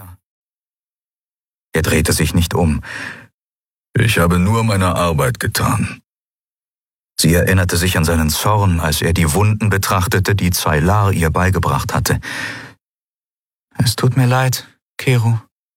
wieder. Er drehte sich nicht um. »Ich habe nur meine Arbeit getan.« Sie erinnerte sich an seinen Zorn, als er die Wunden betrachtete, die Zaylar ihr beigebracht hatte. »Es tut mir leid, Keru.«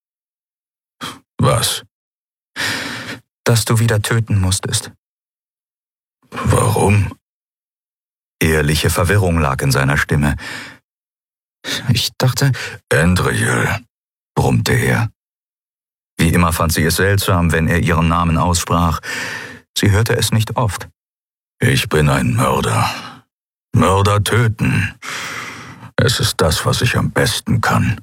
»Was?« »Dass du wieder töten musstest.« »Warum?« Ehrliche Verwirrung lag in seiner Stimme. »Ich dachte...« »Andriel«, brummte er. Wie immer fand sie es seltsam, wenn er ihren Namen aussprach. Sie hörte es nicht oft. »Ich bin ein Mörder. Mörder töten. Es ist das, was ich am besten kann.«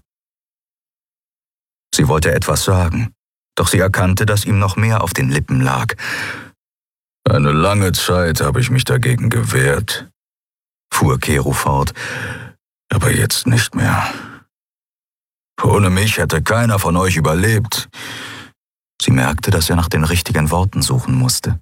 Sie wollte etwas sagen, doch sie erkannte, dass ihm noch mehr auf den Lippen lag. »Eine lange Zeit habe ich mich dagegen gewehrt«, fuhr Keru fort, »aber jetzt nicht mehr. Ohne mich hätte keiner von euch überlebt.« Sie merkte, dass er nach den richtigen Worten suchen musste.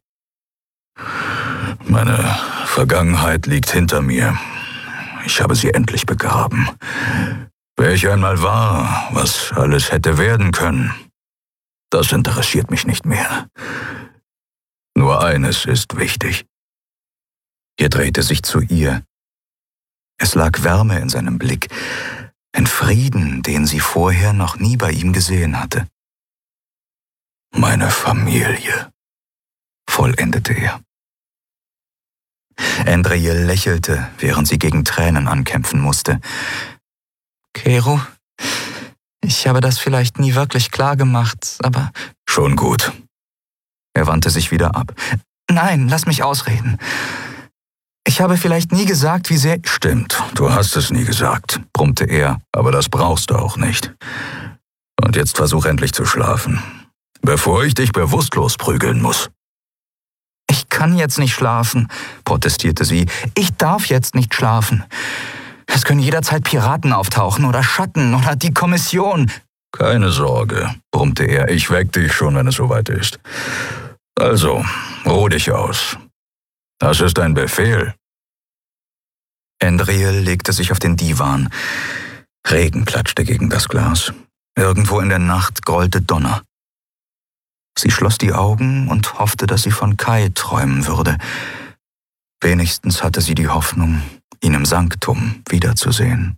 »Meine Vergangenheit liegt hinter mir. Ich habe sie endlich begraben. Wer ich einmal war, was alles hätte werden können, das interessiert mich nicht mehr. Nur eines ist wichtig.« Er drehte sich zu ihr. Es lag Wärme in seinem Blick, ein Frieden, den sie vorher noch nie bei ihm gesehen hatte. »Meine Familie«, vollendete er. Andriel lächelte, während sie gegen Tränen ankämpfen musste. »Keru, ich habe das vielleicht nie wirklich klar gemacht, aber...« »Schon gut.« Er wandte sich wieder ab. »Nein, lass mich ausreden. Ich habe vielleicht nie gesagt, wie sehr...« »Stimmt, du hast es nie gesagt«, brummte er, »aber das brauchst du auch nicht. Und jetzt versuch endlich zu schlafen, bevor ich dich bewusstlos prügeln muss.« »Ich kann jetzt nicht schlafen«, protestierte sie. »Ich darf jetzt nicht schlafen. Es können jederzeit Piraten auftauchen oder Schatten oder die Kommission.« »Keine Sorge«, brummte er, »ich weck dich schon, wenn es soweit ist. Also, ruh dich aus. Das ist ein Befehl.« Andriel legte sich auf den Divan. Regen klatschte gegen das Glas. Irgendwo in der Nacht grollte Donner. Sie schloss die Augen und hoffte, dass sie von Kai träumen würde. Wenigstens hatte sie die Hoffnung, ihn im Sanktum wiederzusehen.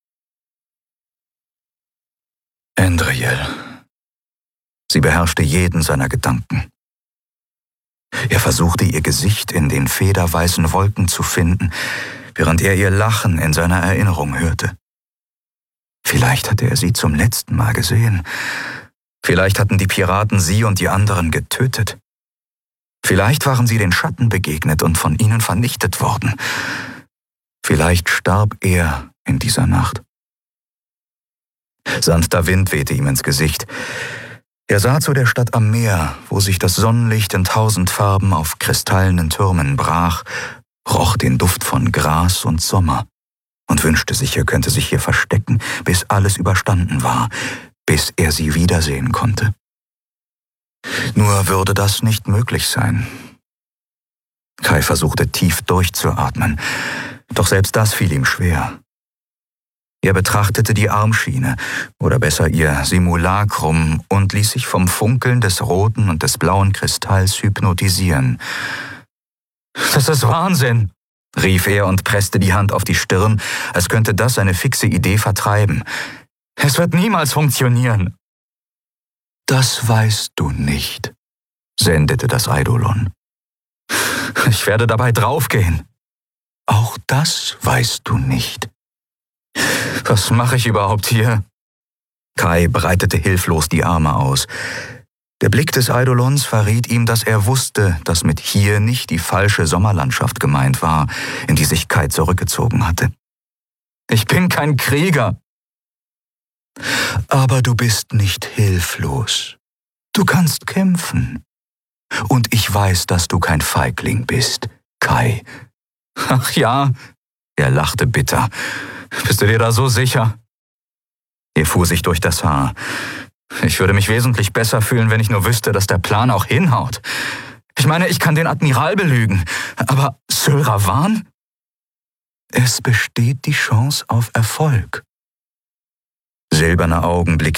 Andriel. Sie beherrschte jeden seiner Gedanken. Er versuchte, ihr Gesicht in den federweißen Wolken zu finden, während er ihr Lachen in seiner Erinnerung hörte. Vielleicht hatte er sie zum letzten Mal gesehen. Vielleicht hatten die Piraten sie und die anderen getötet. Vielleicht waren sie den Schatten begegnet und von ihnen vernichtet worden. Vielleicht starb er in dieser Nacht. Sanfter Wind wehte ihm ins Gesicht. Er sah zu der Stadt am Meer, wo sich das Sonnenlicht in 1000 Farben auf kristallenen Türmen brach, roch den Duft von Gras und Sommer und wünschte sich, er könnte sich hier verstecken, bis alles überstanden war, bis er sie wiedersehen konnte. Nur würde das nicht möglich sein. Kai versuchte tief durchzuatmen, doch selbst das fiel ihm schwer. Er betrachtete die Armschiene, oder besser ihr Simulacrum, und ließ sich vom Funkeln des roten und des blauen Kristalls hypnotisieren. »Das ist Wahnsinn«, rief er und presste die Hand auf die Stirn, als könnte das eine fixe Idee vertreiben. »Es wird niemals funktionieren.« »Das weißt du nicht«, sendete das Eidolon. »Ich werde dabei draufgehen.« »Auch das weißt du nicht.« »Was mache ich überhaupt hier?« Kai breitete hilflos die Arme aus. Der Blick des Eidolons verriet ihm, dass er wusste, dass mit hier nicht die falsche Sommerlandschaft gemeint war, in die sich Kai zurückgezogen hatte. »Ich bin kein Krieger.« »Aber du bist nicht hilflos. Du kannst kämpfen. Und ich weiß, dass du kein Feigling bist, Kai.« »Ach ja«, er lachte bitter. »Bist du dir da so sicher?« Er fuhr sich durch das Haar. »Ich würde mich wesentlich besser fühlen, wenn ich nur wüsste, dass der Plan auch hinhaut. Ich meine, ich kann den Admiral belügen, aber Syl Ravan? Es besteht die Chance auf Erfolg.« Silberne Augen blickten